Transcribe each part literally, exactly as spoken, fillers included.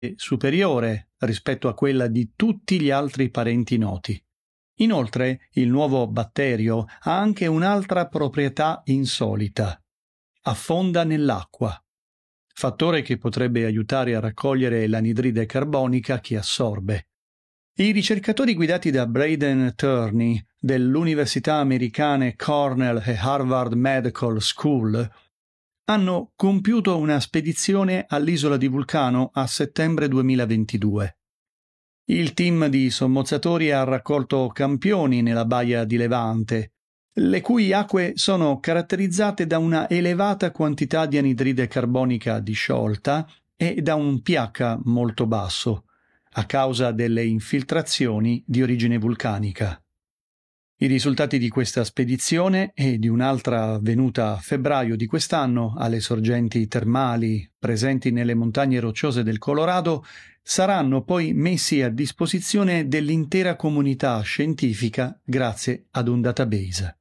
superiore rispetto a quella di tutti gli altri parenti noti. Inoltre, il nuovo batterio ha anche un'altra proprietà insolita. Affonda nell'acqua, fattore che potrebbe aiutare a raccogliere l'anidride carbonica che assorbe. I ricercatori guidati da Braden Turney dell'Università americane Cornell e Harvard Medical School hanno compiuto una spedizione all'isola di Vulcano a settembre duemilaventidue. Il team di sommozzatori ha raccolto campioni nella baia di Levante, le cui acque sono caratterizzate da una elevata quantità di anidride carbonica disciolta e da un pH molto basso, a causa delle infiltrazioni di origine vulcanica. I risultati di questa spedizione e di un'altra avvenuta a febbraio di quest'anno alle sorgenti termali presenti nelle montagne rocciose del Colorado saranno poi messi a disposizione dell'intera comunità scientifica grazie ad un database.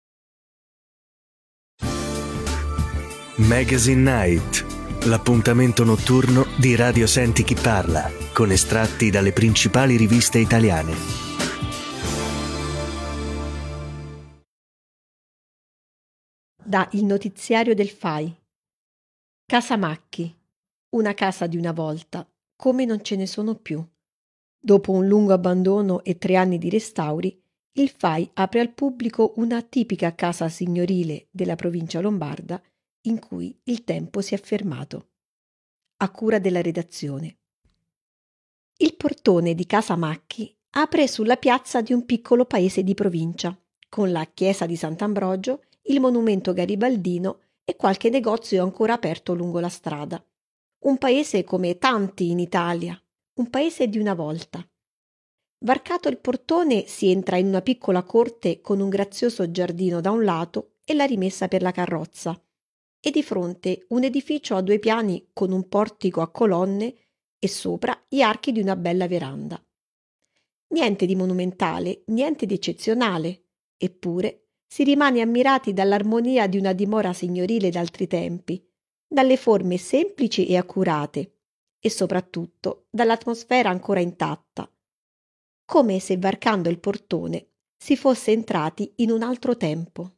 Magazine Night, l'appuntamento notturno di Radio Senti Chi Parla, con estratti dalle principali riviste italiane. Da Il notiziario del F A I. Casa Macchi, una casa di una volta, come non ce ne sono più. Dopo un lungo abbandono e tre anni di restauri, il F A I apre al pubblico una tipica casa signorile della provincia lombarda in cui il tempo si è fermato. A cura della redazione. Il portone di Casa Macchi apre sulla piazza di un piccolo paese di provincia, con la chiesa di Sant'Ambrogio, il monumento garibaldino e qualche negozio ancora aperto lungo la strada. Un paese come tanti in Italia, un paese di una volta. Varcato il portone si entra in una piccola corte con un grazioso giardino da un lato e la rimessa per la carrozza, e di fronte un edificio a due piani con un portico a colonne e sopra gli archi di una bella veranda. Niente di monumentale, niente di eccezionale, eppure si rimane ammirati dall'armonia di una dimora signorile d'altri tempi, dalle forme semplici e accurate, e soprattutto dall'atmosfera ancora intatta, come se varcando il portone si fosse entrati in un altro tempo.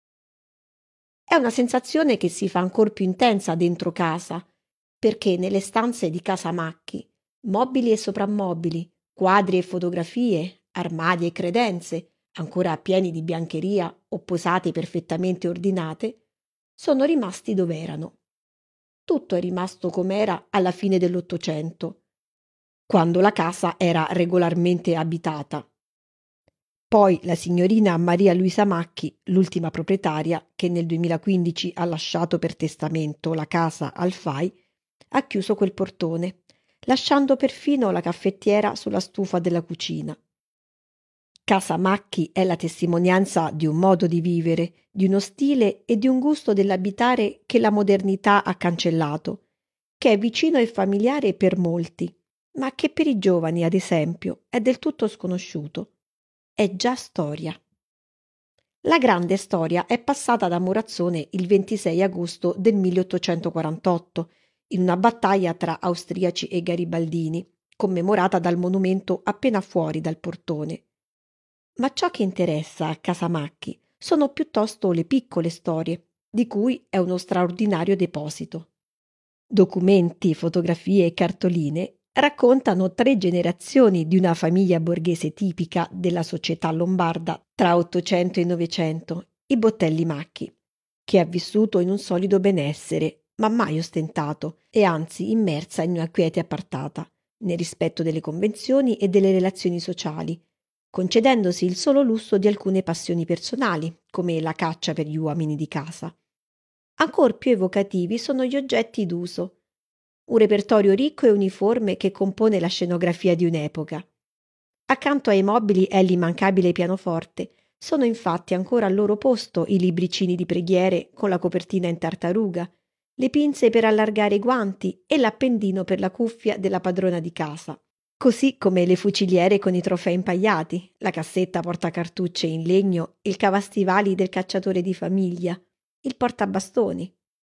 È una sensazione che si fa ancor più intensa dentro casa, perché nelle stanze di Casa Macchi, mobili e soprammobili, quadri e fotografie, armadi e credenze, ancora pieni di biancheria o posate perfettamente ordinate, sono rimasti dove erano. Tutto è rimasto com'era alla fine dell'Ottocento, quando la casa era regolarmente abitata. Poi la signorina Maria Luisa Macchi, l'ultima proprietaria, che nel duemilaquindici ha lasciato per testamento la casa al F A I, ha chiuso quel portone, lasciando perfino la caffettiera sulla stufa della cucina. Casa Macchi è la testimonianza di un modo di vivere, di uno stile e di un gusto dell'abitare che la modernità ha cancellato, che è vicino e familiare per molti, ma che per i giovani, ad esempio, è del tutto sconosciuto. È già storia. La grande storia è passata da Morazzone il ventisei agosto del milleottocentoquarantotto, in una battaglia tra austriaci e garibaldini, commemorata dal monumento appena fuori dal portone. Ma ciò che interessa a Casa Macchi sono piuttosto le piccole storie, di cui è uno straordinario deposito. Documenti, fotografie e cartoline raccontano tre generazioni di una famiglia borghese tipica della società lombarda tra Ottocento e Novecento, i Botelli Macchi, che ha vissuto in un solido benessere, ma mai ostentato, e anzi immersa in una quiete appartata, nel rispetto delle convenzioni e delle relazioni sociali, concedendosi il solo lusso di alcune passioni personali, come la caccia per gli uomini di casa. Ancor più evocativi sono gli oggetti d'uso, un repertorio ricco e uniforme che compone la scenografia di un'epoca. Accanto ai mobili è l'immancabile pianoforte, sono infatti ancora al loro posto i libricini di preghiere con la copertina in tartaruga, le pinze per allargare i guanti e l'appendino per la cuffia della padrona di casa, così come le fuciliere con i trofei impagliati, la cassetta portacartucce in legno, il cavastivali del cacciatore di famiglia, il portabastoni.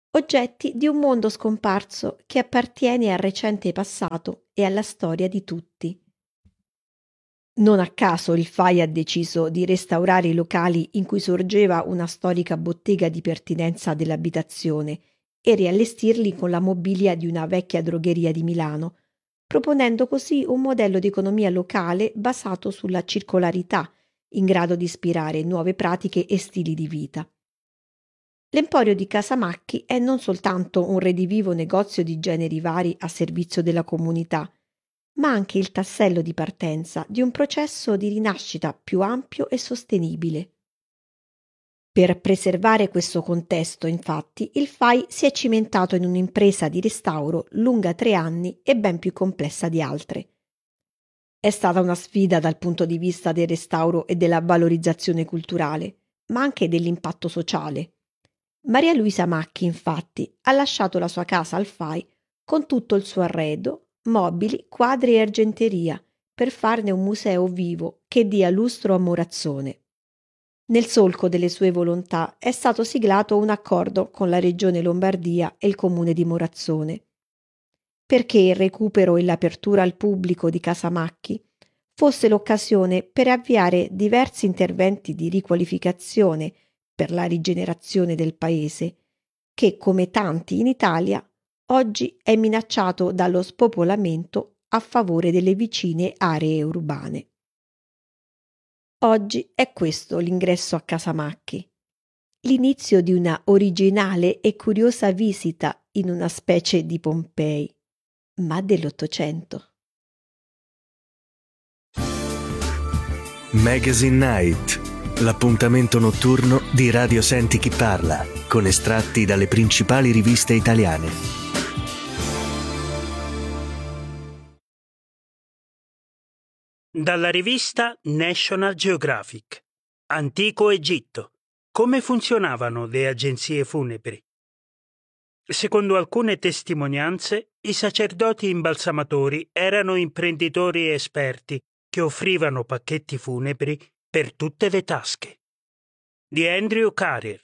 oggetti di un mondo scomparso che appartiene al recente passato e alla storia di tutti. Non a caso il F A I ha deciso di restaurare i locali in cui sorgeva una storica bottega di pertinenza dell'abitazione e riallestirli con la mobilia di una vecchia drogheria di Milano, proponendo così un modello di economia locale basato sulla circolarità, in grado di ispirare nuove pratiche e stili di vita. L'Emporio di Casamacchi è non soltanto un redivivo negozio di generi vari a servizio della comunità, ma anche il tassello di partenza di un processo di rinascita più ampio e sostenibile. Per preservare questo contesto, infatti, il F A I si è cimentato in un'impresa di restauro lunga tre anni e ben più complessa di altre. È stata una sfida dal punto di vista del restauro e della valorizzazione culturale, ma anche dell'impatto sociale. Maria Luisa Macchi, infatti, ha lasciato la sua casa al F A I con tutto il suo arredo, mobili, quadri e argenteria, per farne un museo vivo che dia lustro a Morazzone. Nel solco delle sue volontà è stato siglato un accordo con la Regione Lombardia e il Comune di Morazzone, perché il recupero e l'apertura al pubblico di Casamacchi fosse l'occasione per avviare diversi interventi di riqualificazione per la rigenerazione del paese, che, come tanti in Italia, oggi è minacciato dallo spopolamento a favore delle vicine aree urbane. Oggi è questo l'ingresso a Casamacchi, l'inizio di una originale e curiosa visita in una specie di Pompei, ma dell'Ottocento. Magazine Night, l'appuntamento notturno di Radio Senti Chi Parla, con estratti dalle principali riviste italiane. Dalla rivista National Geographic. Antico Egitto. Come funzionavano le agenzie funebri? Secondo alcune testimonianze, i sacerdoti imbalsamatori erano imprenditori esperti che offrivano pacchetti funebri per tutte le tasche. Di Andrew Carrier.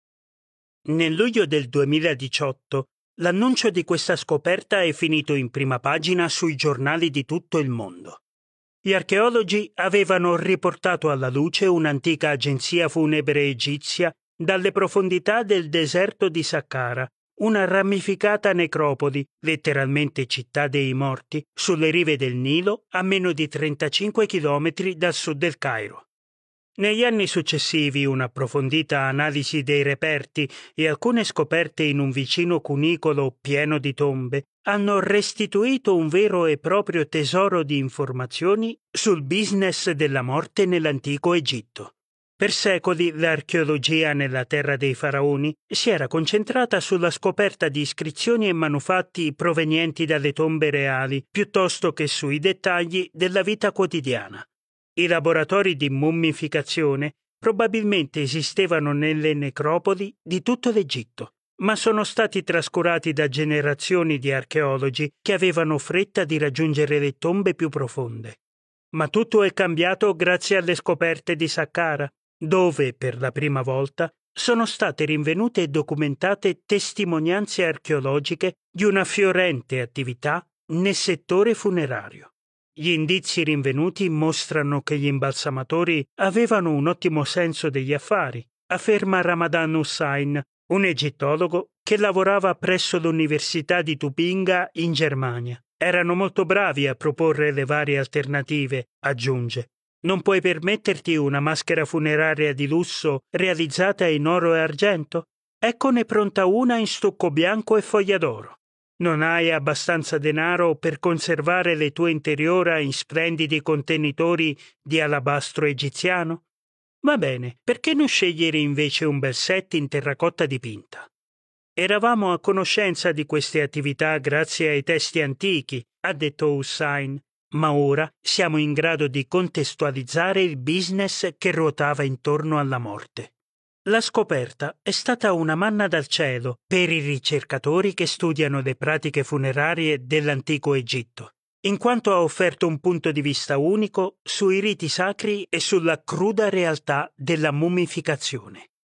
Nel luglio del duemiladiciotto, l'annuncio di questa scoperta è finito in prima pagina sui giornali di tutto il mondo. Gli archeologi avevano riportato alla luce un'antica agenzia funebre egizia dalle profondità del deserto di Saqqara, una ramificata necropoli, letteralmente città dei morti, sulle rive del Nilo a meno di trentacinque chilometri dal sud del Cairo. Negli anni successivi un'approfondita analisi dei reperti e alcune scoperte in un vicino cunicolo pieno di tombe hanno restituito un vero e proprio tesoro di informazioni sul business della morte nell'antico Egitto. Per secoli l'archeologia nella terra dei faraoni si era concentrata sulla scoperta di iscrizioni e manufatti provenienti dalle tombe reali, piuttosto che sui dettagli della vita quotidiana. I laboratori di mummificazione probabilmente esistevano nelle necropoli di tutto l'Egitto, ma sono stati trascurati da generazioni di archeologi che avevano fretta di raggiungere le tombe più profonde. Ma tutto è cambiato grazie alle scoperte di Saqqara, dove, per la prima volta, sono state rinvenute e documentate testimonianze archeologiche di una fiorente attività nel settore funerario. Gli indizi rinvenuti mostrano che gli imbalsamatori avevano un ottimo senso degli affari, afferma Ramadan Hussain, un egittologo che lavorava presso l'Università di Tubinga in Germania. Erano molto bravi a proporre le varie alternative, aggiunge. Non puoi permetterti una maschera funeraria di lusso realizzata in oro e argento? Eccone pronta una in stucco bianco e foglia d'oro. Non hai abbastanza denaro per conservare le tue interiora in splendidi contenitori di alabastro egiziano? Va bene, perché non scegliere invece un bel set in terracotta dipinta? Eravamo a conoscenza di queste attività grazie ai testi antichi, ha detto Hussain, ma ora siamo in grado di contestualizzare il business che ruotava intorno alla morte. La scoperta è stata una manna dal cielo per i ricercatori che studiano le pratiche funerarie dell'antico Egitto, in quanto ha offerto un punto di vista unico sui riti sacri e sulla cruda realtà della mummificazione.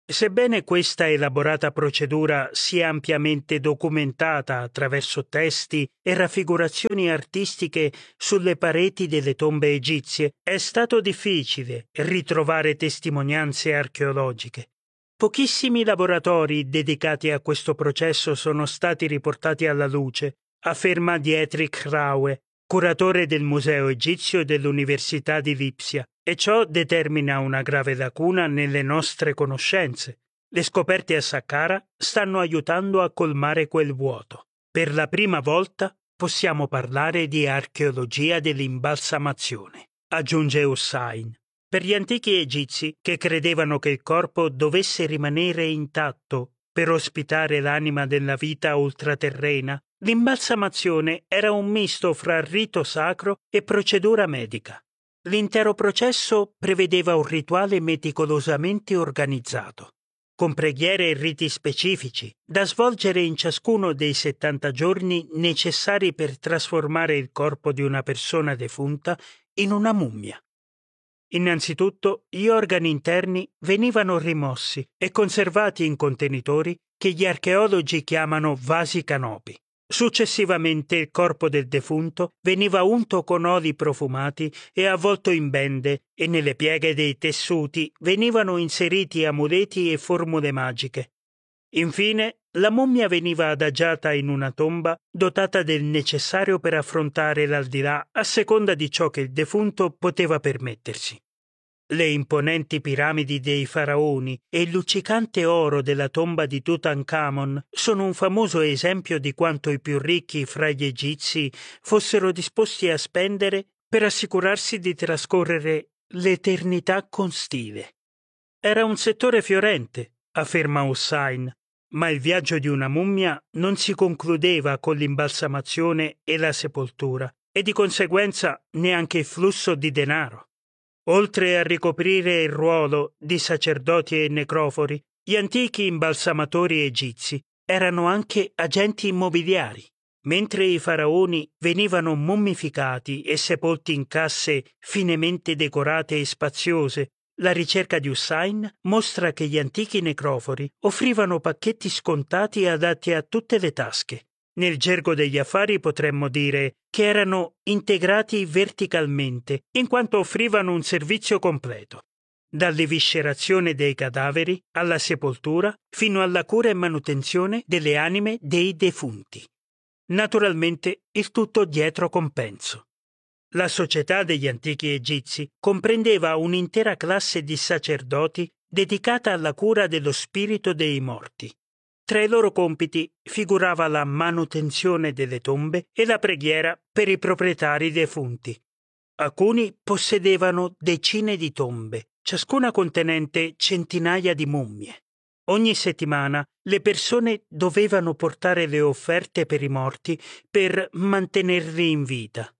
Sebbene questa elaborata procedura sia ampiamente documentata attraverso testi e raffigurazioni artistiche sulle pareti delle tombe egizie, è stato difficile ritrovare testimonianze archeologiche. Pochissimi laboratori dedicati a questo processo sono stati riportati alla luce, afferma Dietrich Raue, curatore del Museo Egizio e dell'Università di Lipsia, e ciò determina una grave lacuna nelle nostre conoscenze. Le scoperte a Saqqara stanno aiutando a colmare quel vuoto. Per la prima volta possiamo parlare di archeologia dell'imbalsamazione, aggiunge Hussain. Per gli antichi egizi, che credevano che il corpo dovesse rimanere intatto per ospitare l'anima della vita ultraterrena, l'imbalsamazione era un misto fra rito sacro e procedura medica. L'intero processo prevedeva un rituale meticolosamente organizzato, con preghiere e riti specifici, da svolgere in ciascuno dei settanta giorni necessari per trasformare il corpo di una persona defunta in una mummia. Innanzitutto, gli organi interni venivano rimossi e conservati in contenitori che gli archeologi chiamano vasi canopi. Successivamente il corpo del defunto veniva unto con oli profumati e avvolto in bende, e nelle pieghe dei tessuti venivano inseriti amuleti e formule magiche. Infine, la mummia veniva adagiata in una tomba dotata del necessario per affrontare l'aldilà a seconda di ciò che il defunto poteva permettersi. Le imponenti piramidi dei faraoni e il luccicante oro della tomba di Tutankhamon sono un famoso esempio di quanto i più ricchi fra gli egizi fossero disposti a spendere per assicurarsi di trascorrere l'eternità con stile. Era un settore fiorente, afferma Hussain, ma il viaggio di una mummia non si concludeva con l'imbalsamazione e la sepoltura, e di conseguenza neanche il flusso di denaro. Oltre a ricoprire il ruolo di sacerdoti e necrofori, gli antichi imbalsamatori egizi erano anche agenti immobiliari. Mentre i faraoni venivano mummificati e sepolti in casse finemente decorate e spaziose, la ricerca di Hussain mostra che gli antichi necrofori offrivano pacchetti scontati adatti a tutte le tasche. Nel gergo degli affari potremmo dire che erano integrati verticalmente, in quanto offrivano un servizio completo, dall'eviscerazione dei cadaveri alla sepoltura fino alla cura e manutenzione delle anime dei defunti. Naturalmente il tutto dietro compenso. La società degli antichi egizi comprendeva un'intera classe di sacerdoti dedicata alla cura dello spirito dei morti. Tra i loro compiti figurava la manutenzione delle tombe e la preghiera per i proprietari defunti. Alcuni possedevano decine di tombe, ciascuna contenente centinaia di mummie. Ogni settimana le persone dovevano portare le offerte per i morti per mantenerli in vita.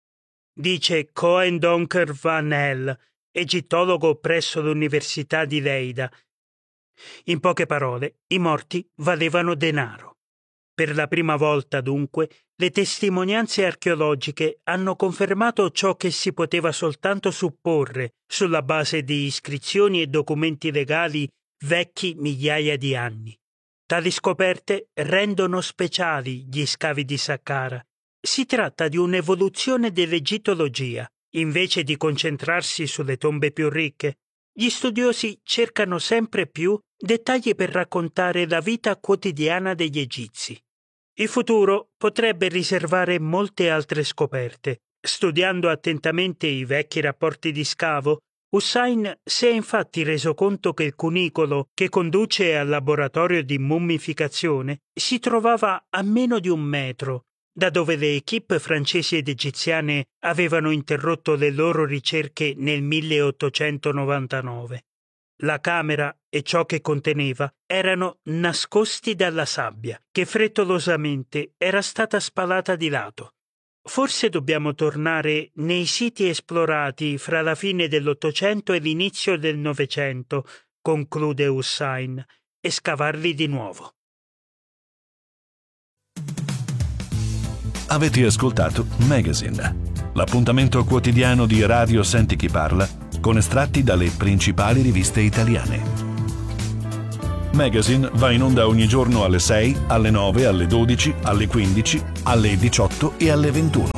Dice Cohen Donker van Hel, egittologo presso l'Università di Leida. In poche parole, i morti valevano denaro. Per la prima volta, dunque, le testimonianze archeologiche hanno confermato ciò che si poteva soltanto supporre sulla base di iscrizioni e documenti legali vecchi migliaia di anni. Tali scoperte rendono speciali gli scavi di Saqqara. Si tratta di un'evoluzione dell'egittologia. Invece di concentrarsi sulle tombe più ricche, gli studiosi cercano sempre più dettagli per raccontare la vita quotidiana degli egizi. Il futuro potrebbe riservare molte altre scoperte. Studiando attentamente i vecchi rapporti di scavo, Hussain si è infatti reso conto che il cunicolo che conduce al laboratorio di mummificazione si trovava a meno di un metro da dove le equipe francesi ed egiziane avevano interrotto le loro ricerche nel milleottocentonovantanove. La camera e ciò che conteneva erano nascosti dalla sabbia, che frettolosamente era stata spalata di lato. Forse dobbiamo tornare nei siti esplorati fra la fine dell'Ottocento e l'inizio del Novecento, conclude Hussain, e scavarli di nuovo. Avete ascoltato Magazine, l'appuntamento quotidiano di Radio Senti Chi Parla con estratti dalle principali riviste italiane. Magazine va in onda ogni giorno alle sei, alle nove, alle dodici, alle quindici, alle diciotto e alle ventuno.